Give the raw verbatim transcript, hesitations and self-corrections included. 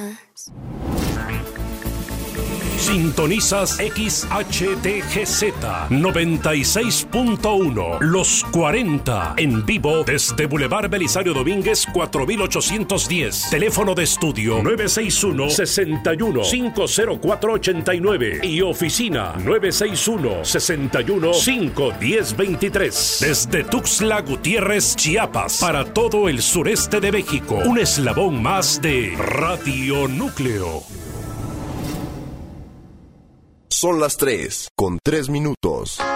Sintonizas X H D G Z noventa y seis punto uno, Los cuarenta, en vivo desde Boulevard Belisario Domínguez cuatro mil ochocientos diez. Teléfono de estudio nueve seis uno, seis uno, cinco cero cuatro ocho nueve y oficina nueve seis uno, seis uno, cinco uno cero dos tres. Desde Tuxtla Gutiérrez, Chiapas, para todo el sureste de México, un eslabón más de Radio Núcleo. Son las tres, con tres minutos.